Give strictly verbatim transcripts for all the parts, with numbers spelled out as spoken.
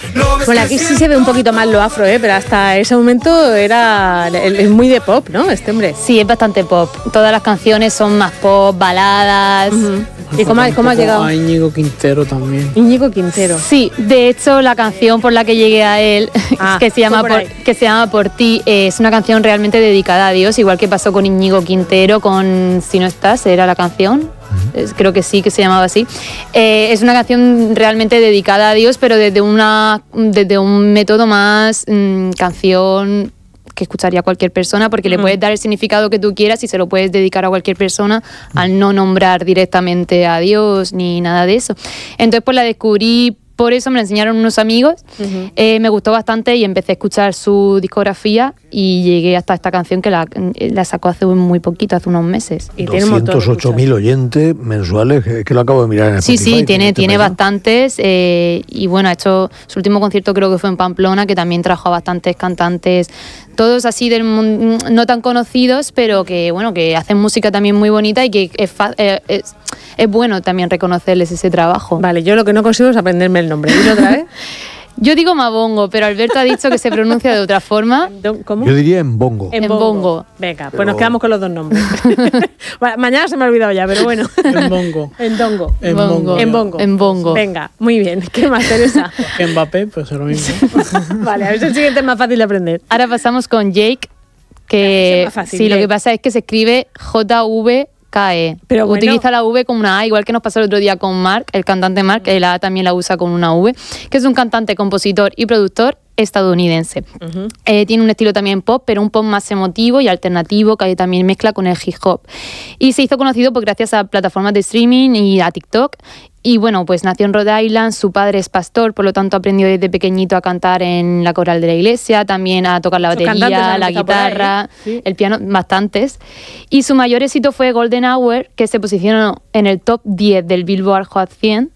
Bueno, aquí sí se ve un poquito más lo afro, ¿eh? Pero hasta ese momento era es muy de pop, ¿no? Este hombre. Sí, es bastante pop. Todas las canciones son más pop, baladas. Uh-huh. ¿Y cómo, cómo ha llegado? A Íñigo Quintero también. Íñigo Quintero. Sí, de hecho la canción por la que llegué a él, ah, que, se llama por, que se llama Por ti, eh, es una canción realmente dedicada a Dios, igual que pasó con Íñigo Quintero, con Si no estás, era la canción. Uh-huh. Creo que sí, que se llamaba así. Eh, es una canción realmente dedicada a Dios, pero desde, una, desde un método más mmm, canción que escucharía cualquier persona, porque uh-huh. le puedes dar el significado que tú quieras y se lo puedes dedicar a cualquier persona uh-huh. al no nombrar directamente a Dios ni nada de eso. Entonces pues la descubrí, por eso me la enseñaron unos amigos, uh-huh. eh, me gustó bastante y empecé a escuchar su discografía y llegué hasta esta canción que la, la sacó hace muy poquito, hace unos meses. Y doscientos ocho mil oyentes mensuales, que, que lo acabo de mirar en el Sí, Spotify, sí, tiene, tiene bastantes eh, y bueno, ha hecho su último concierto creo que fue en Pamplona, que también trajo a bastantes cantantes, todos así del no tan conocidos, pero que bueno, que hacen música también muy bonita y que es, eh, es, es bueno también reconocerles ese trabajo. Vale, yo lo que no consigo es aprenderme el nombre. ¿Dilo otra vez? Yo digo Mabongo, pero Alberto ha dicho que se pronuncia de otra forma. ¿Cómo? Yo diría en bongo. En en bongo. bongo. Venga, pero... pues nos quedamos con los dos nombres. Mañana se me ha olvidado ya, pero bueno. En bongo. En dongo. En bongo. En bongo. En bongo. Venga, muy bien. ¿Qué más, Teresa? Que Mbappé, pues es lo mismo. Vale, a ver si el siguiente es más fácil de aprender. Ahora pasamos con Jake, que es más fácil, sí, Jake. Lo que pasa es que se escribe J V K E. Pero bueno, utiliza la V como una A, igual que nos pasó el otro día con Mark, el cantante Mark, que la A también la usa con una V, que es un cantante, compositor y productor estadounidense. Uh-huh. Eh, tiene un estilo también pop, pero un pop más emotivo y alternativo, que también mezcla con el hip hop. Y se hizo conocido pues, gracias a plataformas de streaming y a TikTok. Y bueno, pues nació en Rhode Island, su padre es pastor, por lo tanto aprendió desde pequeñito a cantar en la coral de la iglesia, también a tocar la batería, la guitarra, ahí, ¿eh? Sí. El piano, bastantes. Y su mayor éxito fue Golden Hour, que se posicionó en el top diez del Billboard Hot cien.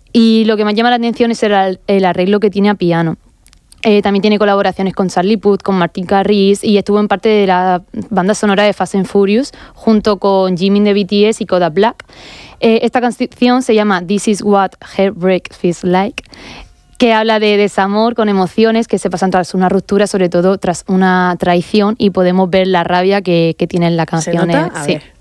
Y lo que más llama la atención es el, el arreglo que tiene a piano. Eh, también tiene colaboraciones con Charlie Puth, con Martin Garrix y estuvo en parte de la banda sonora de Fast and Furious junto con Jimin de B T S y Kodak Black. Eh, esta canción se llama This is what heartbreak feels like, que habla de desamor con emociones que se pasan tras una ruptura, sobre todo tras una traición, y podemos ver la rabia que, que tiene en la canción. ¿Se nota? A sí. ver.